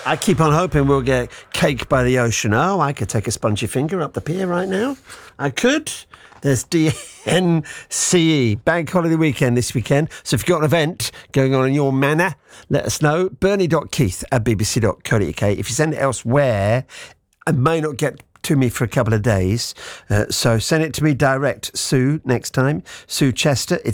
I keep on hoping we'll get cake by the ocean. Oh, I could take a spongy finger up the pier right now. I could. There's DNCE, Bank Holiday Weekend this weekend. So if you've got an event going on in your manor, let us know. bernie.keith@bbc.co.uk. If you send it elsewhere, I may not get to me for a couple of days. So send it to me direct, Sue, next time. Sue Chester. It's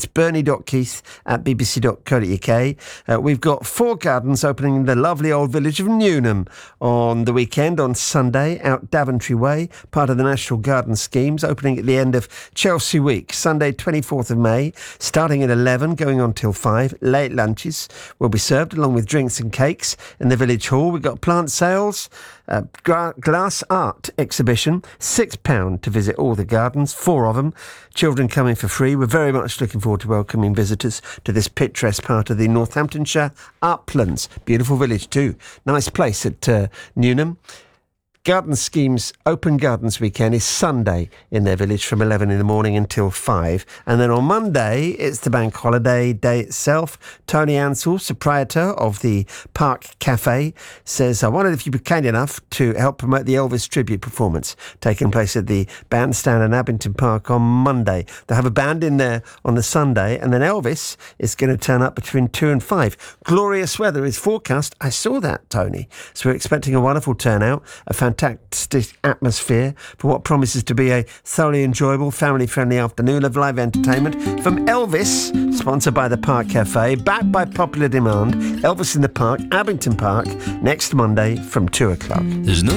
bernie.keith@bbc.co.uk. We've got 4 gardens opening in the lovely old village of Newnham on the weekend, on Sunday, out Daventry Way, part of the National Garden Schemes, opening at the end of Chelsea Week, Sunday 24th of May, starting at 11, going on till 5. Late lunches will be served along with drinks and cakes in the village hall. We've got plant sales, glass art exhibition, £6 to visit all the gardens, 4 of them. Children coming for free. We're very much looking forward to welcoming visitors to this picturesque part of the Northamptonshire uplands. Beautiful village too. Nice place at Newnham. Garden Schemes Open Gardens Weekend is Sunday in their village from 11 in the morning until 5. And then on Monday, it's the bank holiday day itself. Tony Ansell, proprietor of the Park Cafe, says, I wondered if you'd be kind enough to help promote the Elvis tribute performance taking place at the bandstand in Abington Park on Monday. They have a band in there on the Sunday, and then Elvis is going to turn up between 2 and 5. Glorious weather is forecast. I saw that, Tony. So we're expecting a wonderful turnout, a fantastic atmosphere for what promises to be a thoroughly enjoyable, family-friendly afternoon of live entertainment from Elvis, sponsored by the Park Cafe, backed by popular demand. Elvis in the Park, Abington Park, next Monday from 2 o'clock. There's no